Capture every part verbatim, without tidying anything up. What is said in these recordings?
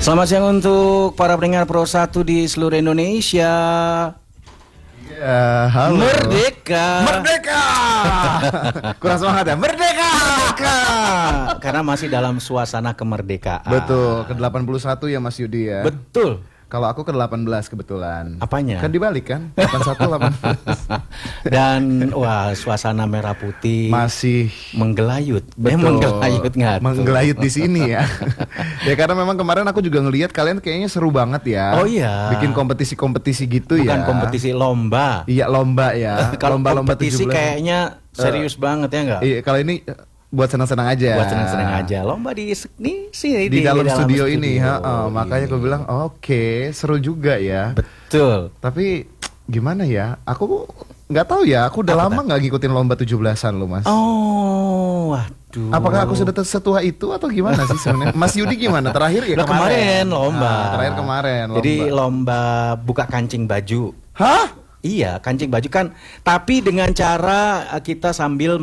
Selamat siang untuk para pendengar Pro satu di seluruh Indonesia. Ya, halo. Merdeka. Merdeka. Kurang semangat ya. Merdeka. Merdeka. Karena masih dalam suasana kemerdekaan. Betul, ke delapan puluh satu ya Mas Yudi ya. Betul. Kalau aku ke delapan belas kebetulan. Apanya? Kan dibalik kan? delapan puluh satu delapan belas. Dan wah, suasana merah putih masih menggelayut. Betul. Eh, menggelayut nggak? Menggelayut di sini ya. Ya karena memang kemarin aku juga ngelihat kalian kayaknya seru banget ya. Oh iya. Bikin kompetisi-kompetisi gitu. Bukan ya. Bukan kompetisi lomba. Iya, lomba ya. Kalau lomba-lomba kompetisi tujuh belas kayaknya serius uh, banget ya enggak? Iya, kalau ini buat senang-senang aja. Buat senang-senang aja. Lomba di nih sini di, di, dalam, di dalam studio, studio ini, ha, oh, makanya aku bilang oke, okay, seru juga ya. Betul. Tapi gimana ya? Aku nggak tahu ya. Aku udah Apa lama nggak ngikutin lomba tujuh belasan loh, Mas. Oh, waduh. Apakah aku sudah setua itu atau gimana sih sebenarnya? Mas Yudi gimana? Terakhir ya Loh, kemarin. kemarin lomba. Nah, terakhir kemarin. Lomba. Jadi lomba buka kancing baju. Hah? Iya, kancing baju kan, tapi dengan cara kita sambil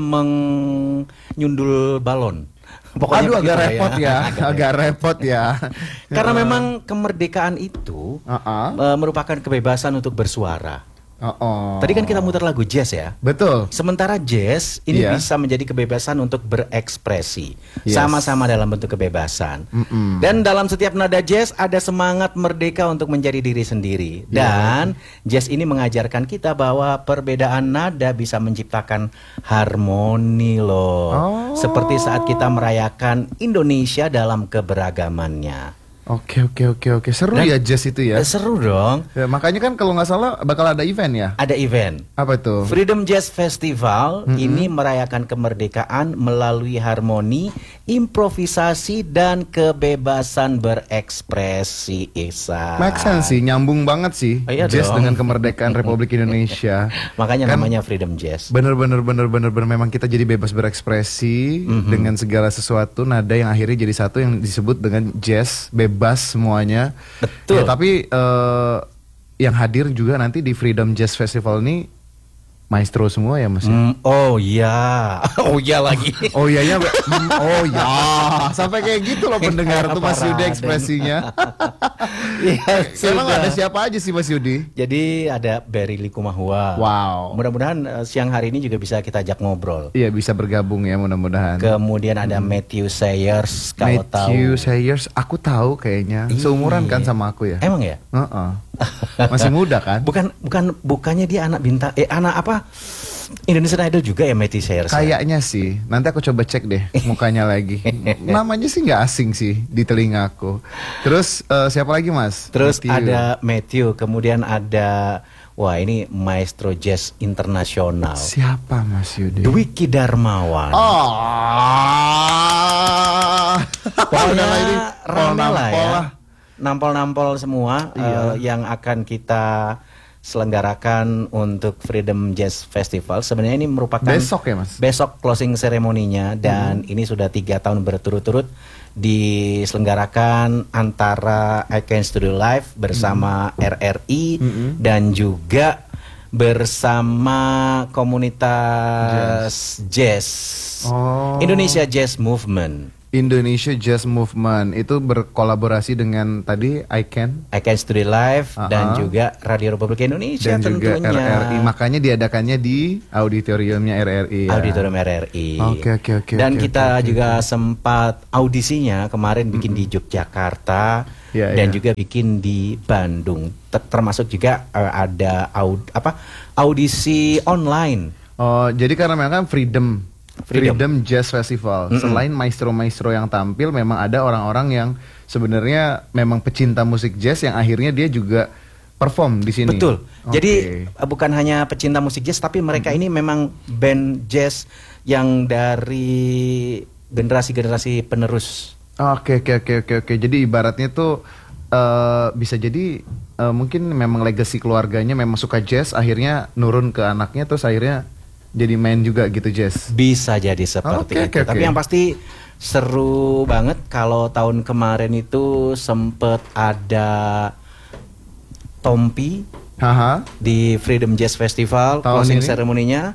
menyundul balon. Pokoknya aduh agak repot ya, ya. agak repot ya. Karena memang kemerdekaan itu uh-uh. uh, merupakan kebebasan untuk bersuara. Oh, oh. Tadi kan kita muter lagu jazz ya. Betul. Sementara jazz ini yeah. bisa menjadi kebebasan untuk berekspresi, yes. sama-sama dalam bentuk kebebasan. Mm-mm. Dan dalam setiap nada jazz ada semangat merdeka untuk menjadi diri sendiri. Dan yeah. jazz ini mengajarkan kita bahwa perbedaan nada bisa menciptakan harmoni loh. Oh. Seperti saat kita merayakan Indonesia dalam keberagamannya. Oke oke oke oke seru dan, ya jazz itu ya. Seru dong. Ya, makanya kan kalau nggak salah bakal ada event ya. Ada event. Apa itu? Freedom Jazz Festival mm-hmm. ini merayakan kemerdekaan melalui harmoni, improvisasi dan kebebasan berekspresi. Isa. Make sense sih, nyambung banget sih. Oh, iya jazz dong. Dengan kemerdekaan Republik Indonesia. Makanya kan, namanya Freedom Jazz. Bener bener bener bener bener memang kita jadi bebas berekspresi mm-hmm. dengan segala sesuatu nada yang akhirnya jadi satu yang disebut dengan jazz bebas. Bebas semuanya. Betul. Ya, tapi uh, yang hadir juga nanti di Freedom Jazz Festival ini maestro semua ya Mas. Mm, oh iya. Oh iya lagi. Oh iya ya. Mm, oh ya. Sampai kayak gitu loh pendengar tuh Mas Yudi ekspresinya. Iya. Sekarang ada siapa aja sih Mas Yudi? Jadi ada Berry Likumahua. Wow. Mudah-mudahan uh, siang hari ini juga bisa kita ajak ngobrol. Iya bisa bergabung ya mudah-mudahan. Kemudian ada hmm. Matthew Sayers. Kalau Matthew tahu. Sayers aku tahu kayaknya. Iyi. Seumuran kan sama aku ya. Emang ya? Uh-uh. Masih muda kan? Bukan bukan bukannya dia anak bintang eh anak apa? Indonesian Idol juga ya Matthew Sayers. Kayaknya ya? Sih. Nanti aku coba cek deh mukanya lagi. Namanya sih nggak asing sih di telinga aku. Terus uh, siapa lagi Mas? Terus Matthew. ada Matthew, kemudian ada wah ini maestro jazz internasional. Siapa Mas Yudi? Dwiki Darmawan. Oh. Pokoknya ini rame lah ya. Nampol-nampol semua iya. uh, yang akan kita selenggarakan untuk Freedom Jazz Festival. Sebenarnya ini merupakan besok ya Mas? Besok closing seremoninya dan hmm. ini sudah tiga tahun berturut-turut diselenggarakan antara I Can Studio Live bersama hmm. R R I hmm. dan juga bersama komunitas jazz, jazz. Oh. Indonesia Jazz Movement. Indonesia Jazz Movement itu berkolaborasi dengan tadi I Can I Can Studio Live uh-huh. dan juga Radio Republik Indonesia dan tentunya. juga R R I. Makanya diadakannya di auditoriumnya R R I. Ya? Auditorium R R I. Oke oke oke. Dan okay, kita okay, juga okay. sempat audisinya kemarin bikin mm-hmm. di Yogyakarta yeah, dan yeah. juga bikin di Bandung. Termasuk juga uh, ada aud apa audisi online. Oh jadi karena memang Freedom. Freedom. Freedom Jazz Festival. Mm-hmm. Selain maestro-maestro yang tampil, memang ada orang-orang yang sebenarnya memang pecinta musik jazz yang akhirnya dia juga perform di sini. Betul. Okay. Jadi bukan hanya pecinta musik jazz, tapi mereka mm-hmm. ini memang band jazz yang dari generasi-generasi penerus. Oke, oke, oke, oke, oke. Jadi ibaratnya tuh uh, bisa jadi uh, mungkin memang legacy keluarganya memang suka jazz, akhirnya nurun ke anaknya, terus akhirnya jadi main juga gitu jazz. Bisa jadi seperti okay, itu. Okay, Tapi okay. yang pasti seru banget kalau tahun kemarin itu sempet ada Tompi Aha. di Freedom Jazz Festival, tahun closing ini? ceremony-nya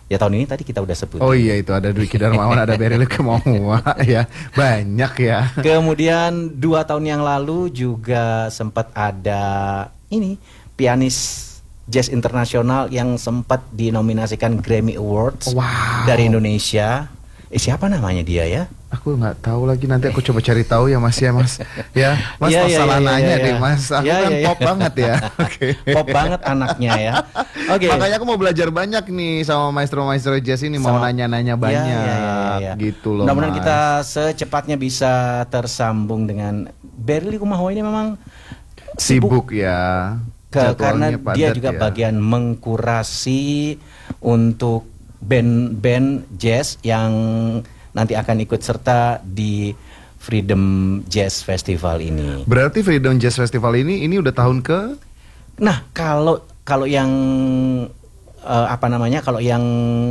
Ya tahun ini tadi kita udah sebut. Oh iya itu ada Dwiki Darmawan, ada Berry Likumahua ya. Banyak ya. Kemudian dua tahun yang lalu juga sempat ada ini pianis jazz internasional yang sempat dinominasikan Grammy Awards wow. dari Indonesia. Eh siapa namanya dia ya? Aku nggak tahu lagi, nanti aku coba cari tahu ya Mas ya Mas. Ya Mas ya, masalah ya, ya, nanya ya, deh ya. Mas. Aku ya, kan ya, ya. pop banget ya. Okay. Pop banget anaknya ya. Oke. Okay. Makanya aku mau belajar banyak nih sama maestro-maestro jazz ini, sama, mau nanya-nanya banyak ya, ya, ya, ya. gitu loh. Mudah-mudahan kita secepatnya bisa tersambung dengan Berry Likumahua ini memang sibuk, sibuk ya. Ke, karena dia juga ya. bagian mengkurasi untuk band-band jazz yang nanti akan ikut serta di Freedom Jazz Festival ini. Berarti Freedom Jazz Festival ini ini udah tahun ke? Nah, kalau kalau yang uh, apa namanya? Kalau yang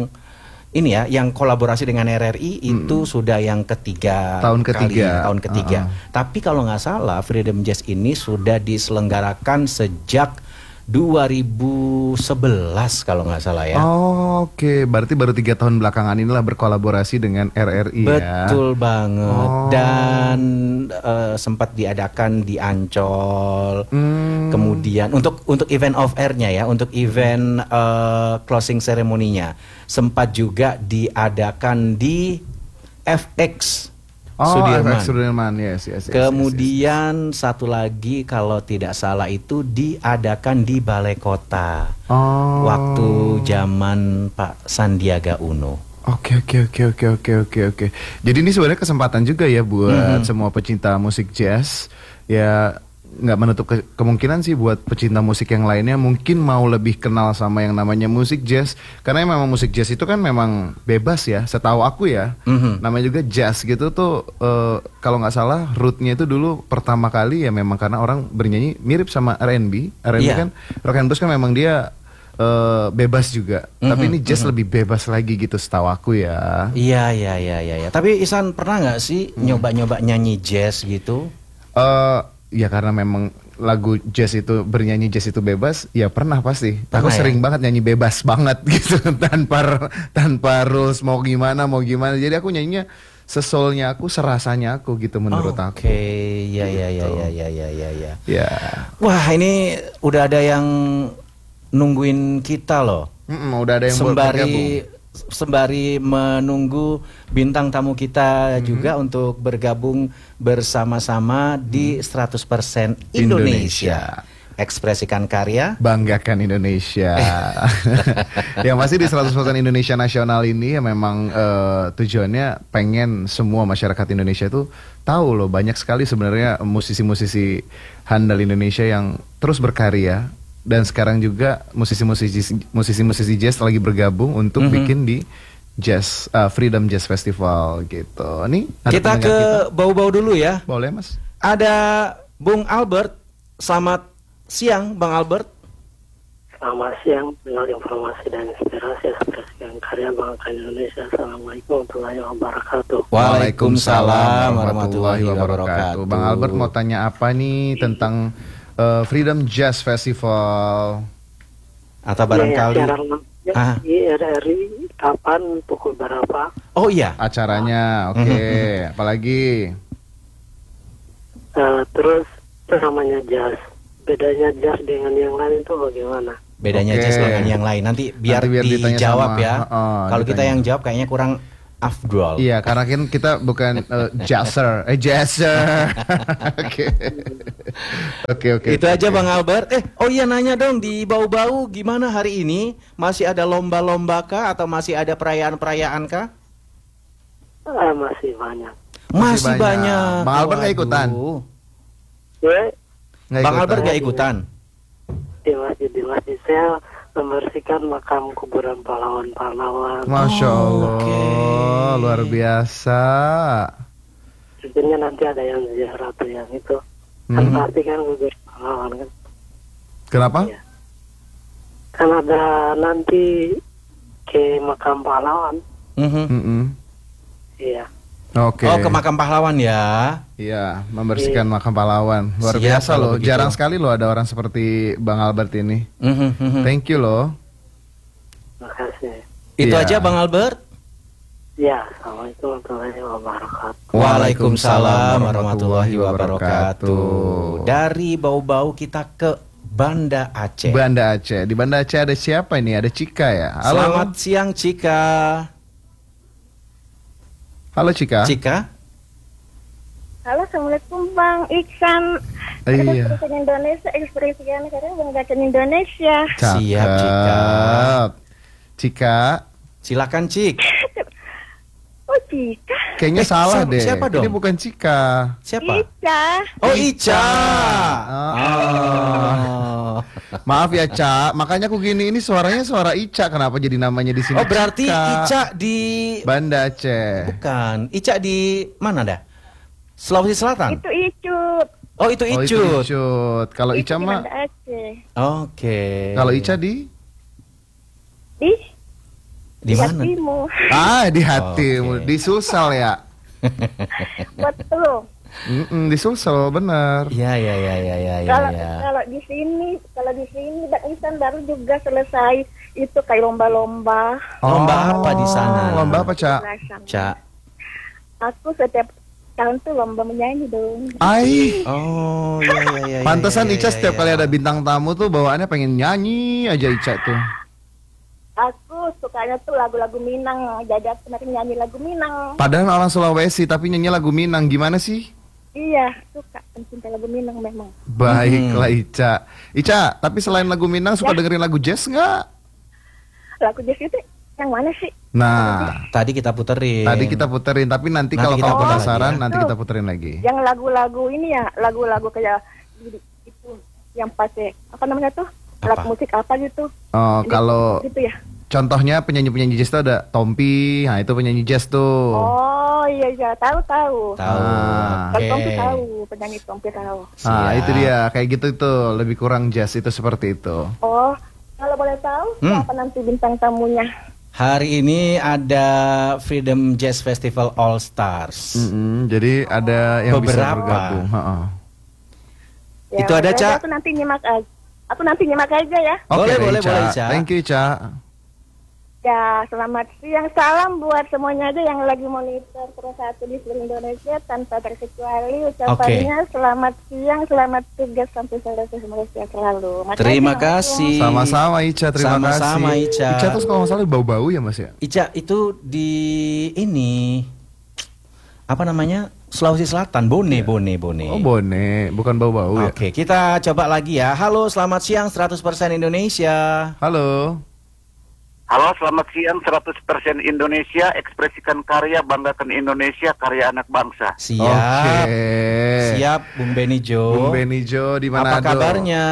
ini ya, yang kolaborasi dengan R R I hmm. itu sudah yang ketiga tahun kali, ketiga. tahun ketiga. Uh-uh. Tapi kalau nggak salah, Freedom Jazz ini sudah diselenggarakan sejak dua ribu sebelas kalau nggak salah ya. Oh, oke, okay. Berarti baru tiga tahun belakangan inilah berkolaborasi dengan R R I. Betul ya. banget. Oh. Dan uh, sempat diadakan di Ancol. Hmm. Kemudian untuk untuk event off air-nya ya, untuk event uh, closing ceremony-nya sempat juga diadakan di F X. Oh, Sudirman. F X Sudirman, yes, yes, yes. Kemudian yes, yes. satu lagi kalau tidak salah itu diadakan di Balai Kota. Oh. Waktu zaman Pak Sandiaga Uno. Oke, oke, oke, oke, oke, oke, oke. Jadi ini sebenarnya kesempatan juga ya buat mm-hmm. semua pecinta musik jazz. Ya nggak menutup ke- kemungkinan sih buat pecinta musik yang lainnya mungkin mau lebih kenal sama yang namanya musik jazz, karena memang musik jazz itu kan memang bebas ya, setahu aku ya. Mm-hmm. Namanya juga jazz gitu tuh uh, kalau nggak salah rootnya itu dulu pertama kali ya memang karena orang bernyanyi mirip sama R and B. R and B yeah. kan rock and blues kan memang dia uh, bebas juga, mm-hmm. tapi ini jazz mm-hmm. lebih bebas lagi gitu setahu aku ya. Iya iya iya iya. Ya. Tapi Ihsan pernah nggak sih mm. nyoba-nyoba nyanyi jazz gitu? Uh, Ya karena memang lagu jazz itu bernyanyi jazz itu bebas, ya pernah pasti. Pernah, aku sering ya? banget nyanyi bebas banget gitu tanpa tanpa rules mau gimana mau gimana. Jadi aku nyanyinya sesolnya aku, serasanya aku gitu menurut oh, aku. Oke, okay. ya, ya ya ya ya ya ya ya. Ya. Wah ini udah ada yang nungguin kita loh. Mm-mm, udah ada yang sembari sembari menunggu bintang tamu kita mm-hmm. juga untuk bergabung bersama-sama di seratus persen Indonesia. Indonesia. Ekspresikan karya, banggakan Indonesia. Yang pasti di seratus persen Indonesia Nasional ini ya memang uh, tujuannya pengen semua masyarakat Indonesia itu tahu loh, banyak sekali sebenarnya musisi-musisi handal Indonesia yang terus berkarya. Dan sekarang juga musisi-musisi musisi-musisi jazz lagi bergabung untuk mm-hmm. bikin di Jazz uh, Freedom Jazz Festival gitu. Nih kita ke kita. Bau-bau dulu ya. Boleh Mas. Ada Bung Albert. Selamat siang Bang Albert. Selamat siang, dengan informasi dan inspirasi ekspresikan karya bangsa Indonesia. Assalamualaikum warahmatullahi wabarakatuh. Waalaikumsalam warahmatullahi wabarakatuh. Bang Albert mau tanya apa nih tentang Uh, Freedom Jazz Festival atau barangkali ya, ya, ah. di R R I kapan pukul berapa? Oh iya acaranya, oke. Okay. Mm-hmm. Apalagi uh, terus itu namanya jazz, bedanya jazz dengan yang lain itu bagaimana? Bedanya okay. jazz dengan yang lain nanti biar, nanti biar dijawab sama, ya. Uh, Kalau kita yang jawab kayaknya kurang afdol. Iya, karena kan kita bukan uh, jazzer, eh jazzer. Oke, oke, oke. Itu okay. aja Bang Albert. Eh, oh iya nanya dong di bau-bau gimana hari ini? Masih ada lomba-lomba kah atau masih ada perayaan-perayaan kah? Uh, masih banyak. Masih, masih banyak. banyak. Bang Albert nggak ikutan? Ya. Bang Albert nggak ikutan? Di masjid, di masjid saya membersihkan makam kuburan pahlawan-pahlawan. Masya Allah, oh, okay. Luar biasa. Tentunya nanti ada yang ziarah tuh yang itu. Hmm. Kan pasti kan kuburan pahlawan kan. Kenapa? Ya. Kan ada nanti ke makam pahlawan. Mm-hmm. Mm-hmm. Iya. Oke. Okay. Oh, ke makam pahlawan ya. Iya, membersihkan yeah. makam pahlawan. Luar Siap, biasa loh. Begitu. Jarang sekali loh ada orang seperti Bang Albert ini. Mm-hmm. Thank you loh. Makasih. Itu Ya. aja Bang Albert. Ya, Assalamualaikum warahmatullahi wabarakatuh. Waalaikumsalam warahmatullahi wabarakatuh. Dari bau-bau kita ke Banda Aceh. Banda Aceh. Di Banda Aceh ada siapa ini? Ada Cika ya. Halo. Selamat siang Cika. Halo Cika. Cika. Halo, Assalamualaikum Bang Iksan. Iya. Ekspresi Indonesia, ekspresi negara banggakan Indonesia. Siap, Cika. Cika. Silakan Cik. Oh, Cika. Kayaknya Eh, salah siapa- deh. siapa dong? Ini bukan Cika. Siapa? Ica. Oh Ica. Oh. Oh. Maaf ya Ca, makanya aku gini, ini suaranya suara Ica. Kenapa jadi namanya di sini? Oh berarti Ica di Banda Aceh. bukan. Ica di mana dah? Sulawesi Selatan. Itu Icut. Oh itu Oh, itu Icut. Icut. Kalau Itu Ica di mah, Banda Aceh. Oke. kalau Ica di Di di mana? hatimu. ah di hatimu, Oke. di Sulsel ya. Betul. Mm-mm, di Sulsel benar. Ya ya ya ya ya ya. Kalau ya. kalau di sini, kalau di sini Bang Iksan baru juga selesai itu kayak lomba-lomba. Lomba apa di sana? Lomba apa Ca? Belasan. Ca. Aku setiap tahun tuh lomba menyanyi dong. Ai, Oh ya ya ya. pantesan ya, ya, Ica ya, setiap ya. kali ada bintang tamu tuh bawaannya pengen nyanyi aja Ica tuh. Aku sukanya tuh lagu-lagu Minang. Jadi aku kemarin nyanyi lagu Minang. Padahal orang Sulawesi tapi nyanyi lagu Minang, gimana sih? Iya, suka pencinta lagu Minang memang. Baiklah Ica. Ica, tapi selain lagu Minang suka Ya. dengerin lagu jazz nggak? Lagu jazz itu yang mana sih? Nah, Tadi kita puterin. tadi kita puterin, tapi nanti, Nanti kalau kita kamu putar penasaran lagi ya. nanti kita puterin lagi. Yang lagu-lagu ini ya, lagu-lagu kayak itu yang pakai apa namanya tuh? Alat Apa? musik apa gitu? Oh, Jadi, kalau gitu ya. contohnya penyanyi-penyanyi jazz tuh ada Tompi, nah itu penyanyi jazz tuh. Oh, iya iya, tahu tahu. Tahu. Ah. Kalau Oke. Tompi tahu, penyanyi Tompi tahu. Nah, Siap. itu dia, kayak gitu itu, lebih kurang jazz itu seperti itu. Oh, kalau boleh tahu Hmm. siapa nanti bintang tamunya? Hari ini ada Freedom Jazz Festival All Stars. Mm-mm, jadi ada yang bisa Beberapa. bergabung. Ha-ha. Itu ada, udah, Ca? Aku nanti nyimak aja. Aku nanti nyimak aja ya. Boleh, Oke, boleh, Ica. boleh, Ica. Thank you, Ica. Ya, selamat siang. Salam buat semuanya aja yang lagi monitor Pro satu di seluruh Indonesia tanpa terkecuali. Ucapannya selamat siang, selamat tugas sampai selesai Malaysia selalu. Makasih, Terima Mas. kasih. Sama-sama Ica, terima Sama-sama, kasih. Ica. Ica tuh kalau nggak salah bau-bau ya Mas ya? Ica itu di ini apa namanya? Sulawesi Selatan, Bone, Bone, Bone. Oh Bone, bukan bau-bau ya? Oke, kita coba lagi ya. Halo, selamat siang seratus persen Indonesia. Halo. Halo, selamat siang seratus persen Indonesia, ekspresikan karya, banggakan Indonesia, karya anak bangsa. Siap. Oke. Siap, Bung Benijo. Bung Benijo di Manado. Apa kabarnya?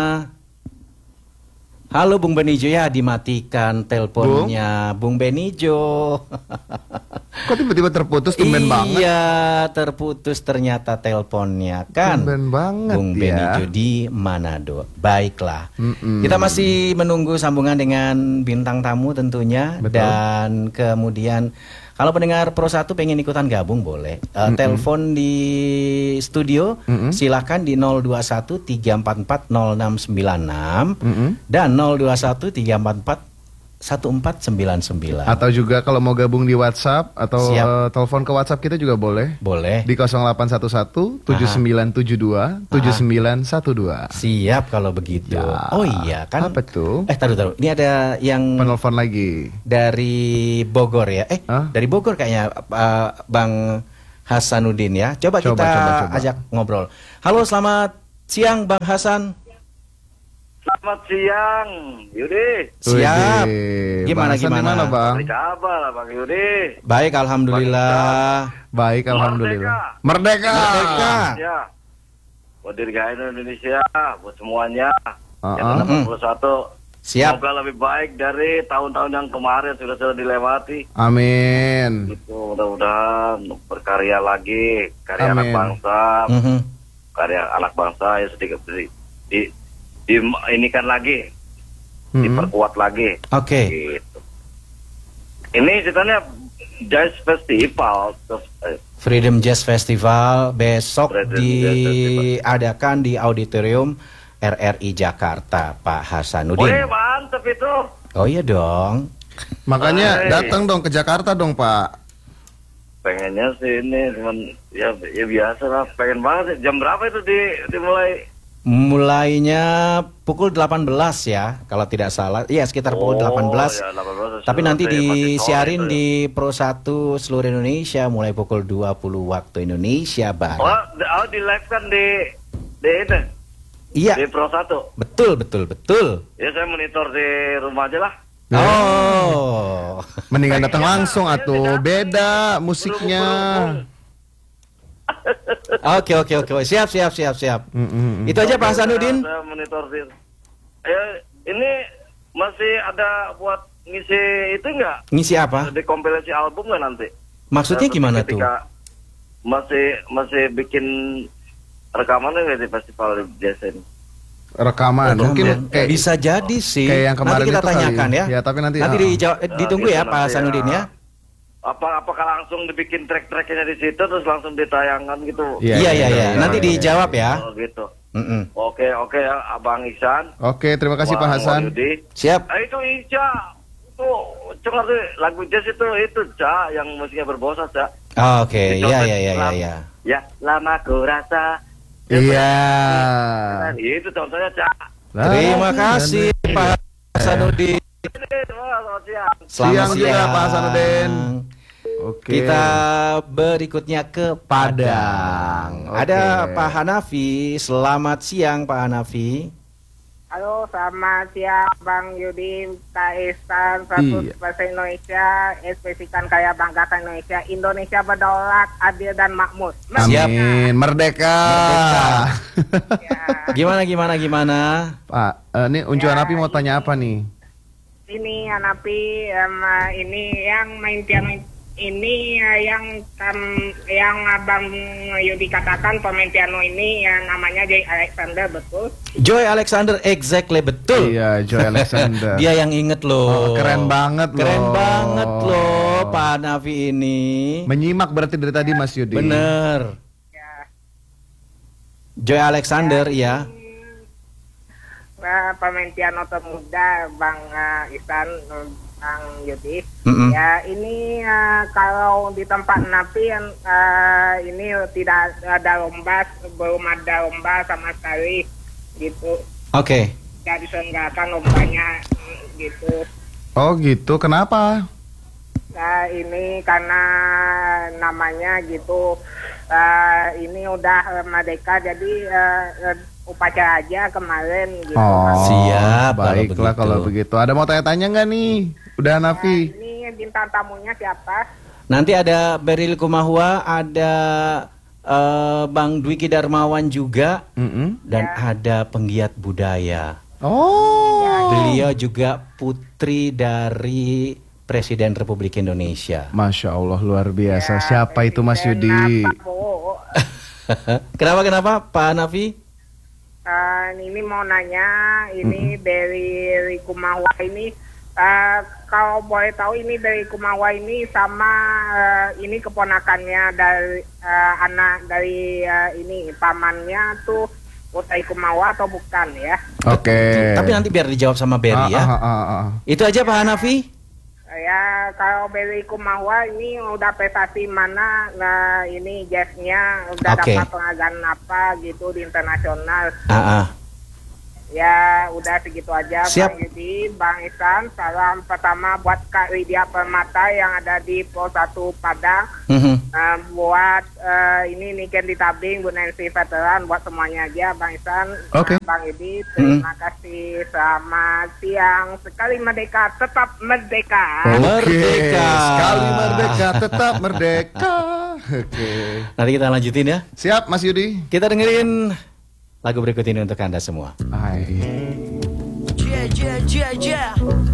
Halo Bung Benijo, ya dimatikan teleponnya Bung Benijo. Kok tiba-tiba terputus, tumben banget. Iya, terputus ternyata teleponnya kan. Tumben banget Bung ya. Benijo di Manado. Baiklah. Mm-mm. Kita masih menunggu sambungan dengan bintang tamu tentunya. Betul. Dan kemudian kalau pendengar Pro satu pengen ikutan gabung boleh. Eh, telepon di studio Mm-mm. silakan di nol dua satu tiga empat empat nol enam sembilan enam Mm-mm. dan nol dua satu tiga empat empat satu empat sembilan sembilan. Atau juga kalau mau gabung di WhatsApp atau Siap. eh, telepon ke WhatsApp kita juga boleh. Boleh. Di nol delapan satu satu tujuh sembilan tujuh dua tujuh sembilan satu dua. Siap kalau begitu. Ya. Oh iya kan. Apa tuh? Eh taruh taruh. Ini ada yang Penelpon lagi. dari Bogor ya. Eh Hah? dari Bogor kayaknya uh, Bang Hasanuddin ya. Coba, Coba, kita coba, coba. ajak ngobrol. Halo, selamat siang Bang Hasan. Selamat siang, Yudi. Siap. Wih, Gimana, Bang Hasan gimana? di mana, Bang? Apa kabar, Bang Yudi? Baik, alhamdulillah. Baik, alhamdulillah. Merdeka. Merdeka. Ya, buat dirgahayu Indonesia, buat semuanya. Uh-uh. Yang delapan puluh satu. Siap. Semoga lebih baik dari tahun-tahun yang kemarin sudah sudah dilewati. Amin. Gitu, mudah-mudahan berkarya lagi, karya anak Amin. bangsa, Mhm. karya anak bangsa ya sedikit di, di, di ini kan lagi, Mhm. diperkuat lagi. Oke. Gitu. Ini ceritanya Jazz Festival terus, eh, Freedom Jazz Festival besok Freedom Jazz diadakan di auditorium R R I Jakarta, Pak Wih, Hasanuddin. mantep itu. Oh iya dong. Makanya datang dong ke Jakarta dong Pak. Pengennya sih ini cuman ya ya biasa lah, pengen banget. Jam berapa itu di dimulai? Mulainya pukul delapan belas ya, kalau tidak salah. Iya, sekitar pukul Oh, delapan belas. ya, delapan belas. Tapi nanti Masih disiarin sore itu ya. di Pro satu seluruh Indonesia mulai pukul dua puluh waktu Indonesia Oh, Barat. di- oh di live kan di di ini. Iya, Di Pro satu. betul, betul, betul. Ya saya monitor di rumah aja lah. Oh. Mendingan datang langsung atuh, beda musiknya. Oke, oke, oke. Siap, siap, siap, siap. Mm, mm, mm. Itu aja Pak Hasanuddin. Saya monitor di. Ya, ini masih ada buat ngisi itu enggak? Ngisi apa? Di kompilasi album nggak nanti? Maksudnya Nah, gimana tuh? ketika Masih masih bikin rekaman nggak di festival jazz ini? Rekaman, mungkin kayak bisa jadi sih. kayak yang kemarin nanti kita itu kali. tanyakan ya. Ya, tapi nanti- nanti ah. dijawab- eh, ditunggu Nah, ya gitu Pak nanti Hasanuddin ya. Apa apakah langsung dibikin track-tracknya di situ terus langsung ditayangkan gitu? Iya, Iya, iya, iya, iya. iya, Nanti iya. dijawab ya. Oh gitu. Mm-mm. Oke oke ya Abang Ihsan. Oke, terima kasih Pak Bang Hasan. Wahyudi. Siap. Ah, itu Ica. Itu cengar tuh lagu jazz itu itu Ca yang musiknya berbosa Ca. Oh, Oke, Itu iya, contoh iya, iya, iya, Islam. iya. Ya lama ku rasa. Iya. Nah, itu contohnya Ca. Terima kasih Pak Hasanuddin. Selamat siang. Siang juga, Pak Hasanuddin. Oke. Kita berikutnya ke Padang. Oke. Ada Pak Hanafi. Selamat siang Pak Hanafi. Halo, selamat siang Bang Yudi, Kak Ihsan, seratus persen Indonesia, ekspresikan kaya banggakan Indonesia, Indonesia berdaulat, adil dan makmur. Siap. Amin. Merdeka. Ya, Gimana gimana gimana? Pak, eh, ini Uncuan Api mau tanya apa nih? ini Hanapi, em, ini yang main piano ini eh, yang kan yang Abang Yudi katakan pemain piano ini yang namanya Jay Alexander, betul? Joy Alexander, exactly, betul. Iya, Joy Alexander. Dia yang inget loh. Oh, keren banget loh. Keren banget loh Pak Hanafi ini. Menyimak berarti dari tadi Mas Yudi. Bener. Ya. Joy Alexander, ya. Nah, pemain piano termuda Bang uh, Ihsan, Bang Yudi. Mm-mm. Ya ini uh, kalau di tempat Napi yang uh, ini tidak ada lomba, belum ada lomba sama sekali gitu. Oke. Tidak diselenggarakan lombanya gitu. Oh gitu, kenapa? Nah ini karena namanya gitu, uh, ini udah merdeka jadi uh, uh, upacara aja kemarin gitu. Oh, Siap, kalau baiklah begitu. kalau begitu. Ada mau tanya-tanya nggak nih? Udah Nah, Nafi? ini bintang tamunya siapa? Nanti ada Beril Kumahua, ada eh, Bang Dwiki Darmawan juga, Mm-mm. dan ada penggiat budaya. Oh, Beliau juga putri dari Presiden Republik Indonesia. Masya Allah luar biasa. Siapa itu Mas Yudi? Kenapa, Bu? Kenapa kenapa Pak Hanafi? Uh, ini mau nanya, ini dari Rikumawa ini, uh, kalau boleh tahu ini dari Kumawa ini sama uh, ini keponakannya dari uh, anak dari uh, ini pamannya tuh Utai Kumawa atau bukan ya? Oke. Tapi nanti biar dijawab sama Berry Ah, ya. ah, ah, ah. Itu aja Pak Hanafi. Ya kalau Berry Kumawa ini udah prestasi mana, nah ini jazznya udah Oke. dapat penghargaan apa gitu di internasional. Ah, ah. Ya udah segitu aja. Siap. Bang Yudi, Bang Ihsan, salam pertama buat Kak Widya Permata yang ada di Pro satu Padang. Mhm. Eh, buat eh, ini Niken di Tabing, Bu Nancy Veteran, buat semuanya aja Bang Ihsan. Oke. Nah, Bang Yudi, terima kasih. Selamat siang. Sekali merdeka, tetap merdeka. Oke. Merdeka. Sekali merdeka, tetap merdeka. Oke. Nanti kita lanjutin ya. Siap Mas Yudi? Kita dengerin lagu berikut ini untuk Anda semua. Hai. Yeah, yeah, yeah, yeah.